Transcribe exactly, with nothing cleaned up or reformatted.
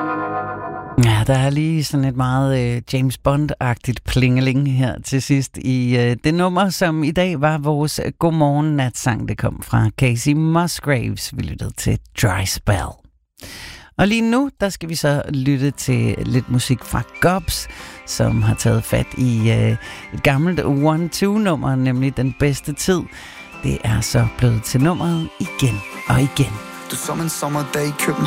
Ja, der er lige sådan et meget øh, James Bond-agtigt plingeling her til sidst i øh, det nummer, som i dag var vores Godmorgen Natsang. Det kom fra Casey Musgraves. Vi lyttede til Dry Spell. Og lige nu, der skal vi så lytte til lidt musik fra Gobs, som har taget fat i øh, et gammelt one two nummer, nemlig Den Bedste Tid. Det er så blevet til nummeret igen og igen. Du som en sommerdag i København.